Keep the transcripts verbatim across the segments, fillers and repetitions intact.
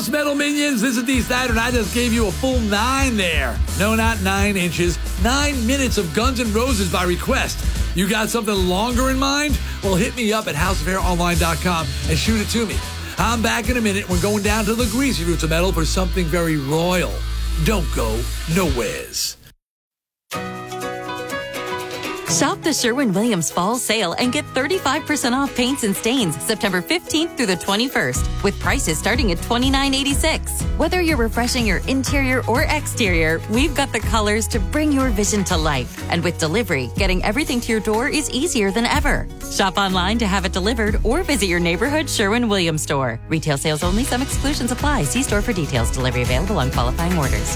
House Metal Minions, this is Dee Snider, and I just gave you a full nine there. No, not nine inches. Nine minutes of Guns N' Roses by request. You got something longer in mind? Well, hit me up at house of hair online dot com and shoot it to me. I'm back in a minute. We're going down to the greasy roots of metal for something very royal. Don't go nowheres. Shop the Sherwin-Williams Fall Sale and get thirty-five percent off paints and stains September fifteenth through the twenty-first, with prices starting at twenty-nine eighty-six. Whether you're refreshing your interior or exterior, we've got the colors to bring your vision to life. And with delivery, getting everything to your door is easier than ever. Shop online to have it delivered or visit your neighborhood Sherwin-Williams store. Retail sales only. Some exclusions apply. See store for details. Delivery available on qualifying orders.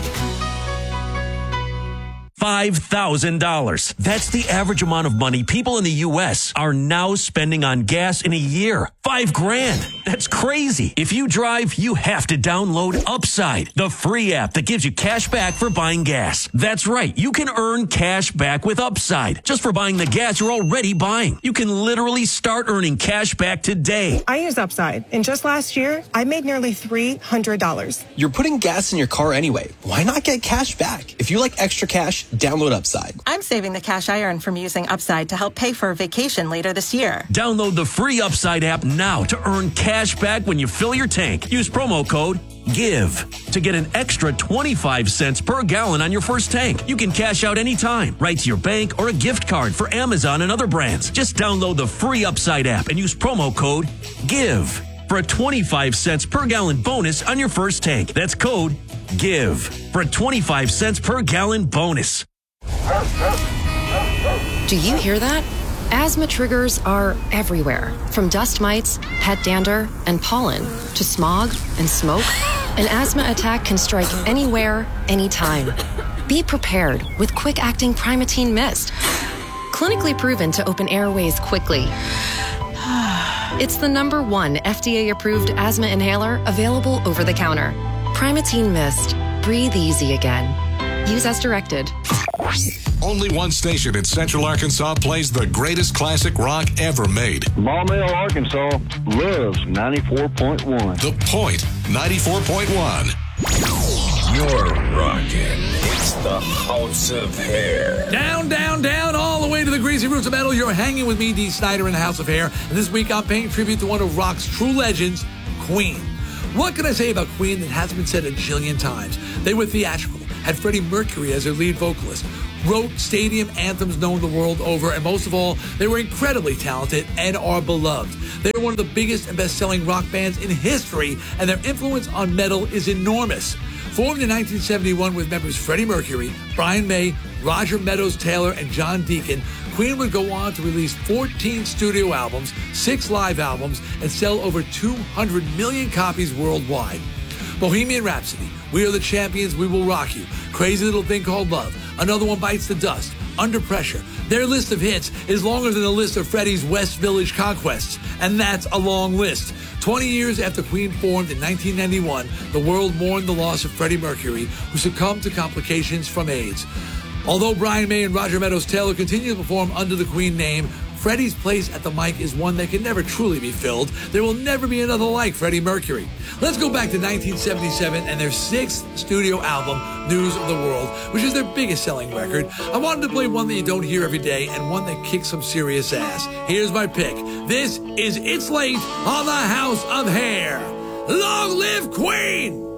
five thousand dollars. That's the average amount of money people in the U S are now spending on gas in a year. Five grand. That's crazy. If you drive, you have to download Upside, the free app that gives you cash back for buying gas. That's right. You can earn cash back with Upside just for buying the gas you're already buying. You can literally start earning cash back today. I use Upside, and just last year, I made nearly three hundred dollars. You're putting gas in your car anyway. Why not get cash back? If you like extra cash, download Upside. I'm saving the cash I earn from using Upside to help pay for a vacation later this year. Download the free Upside app now to earn cash back when you fill your tank. Use promo code GIVE to get an extra twenty-five cents per gallon on your first tank. You can cash out anytime, right to your bank or a gift card for Amazon and other brands. Just download the free Upside app and use promo code GIVE for a twenty-five cents per gallon bonus on your first tank. That's code GIVE for a twenty-five cents per gallon bonus. Do you hear that? Asthma triggers are everywhere, from dust mites, pet dander, and pollen, to smog and smoke. An asthma attack can strike anywhere, anytime. Be prepared with quick-acting Primatene Mist. Clinically proven to open airways quickly. It's the number one F D A-approved asthma inhaler available over the counter. Primatene Mist. Breathe easy again. Use as directed. Only one station in Central Arkansas plays the greatest classic rock ever made. Maumelle, Arkansas loves ninety-four point one. The Point, ninety-four point one. You're rocking. It's the House of Hair. Down, down, down, all the way to the greasy roots of metal. You're hanging with me, Dee Snider, in the House of Hair. And this week I'm paying tribute to one of rock's true legends, Queen. What can I say about Queen that hasn't been said a jillion times? They were theatrical, had Freddie Mercury as their lead vocalist, wrote stadium anthems known the world over, and most of all, they were incredibly talented and are beloved. They are one of the biggest and best-selling rock bands in history, and their influence on metal is enormous. Formed in nineteen seventy-one with members Freddie Mercury, Brian May, Roger Meadows Taylor, and John Deacon, Queen would go on to release fourteen studio albums, six live albums, and sell over two hundred million copies worldwide. Bohemian Rhapsody, We Are the Champions, We Will Rock You, Crazy Little Thing Called Love, Another One Bites the Dust, Under Pressure. Their list of hits is longer than the list of Freddie's West Village conquests, and that's a long list. twenty years after Queen formed in nineteen ninety-one, the world mourned the loss of Freddie Mercury, who succumbed to complications from AIDS. Although Brian May and Roger Meadows Taylor continue to perform under the Queen name, Freddie's place at the mic is one that can never truly be filled. There will never be another like Freddie Mercury. Let's go back to nineteen seventy-seven and their sixth studio album, News of the World, which is their biggest selling record. I wanted to play one that you don't hear every day and one that kicks some serious ass. Here's my pick. This is It's Late on the House of Hair. Long live Queen!